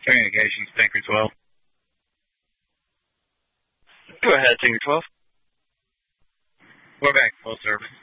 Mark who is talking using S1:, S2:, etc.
S1: Communications, Tanker 12.
S2: Go ahead, Tanker 12.
S1: We're back, full service.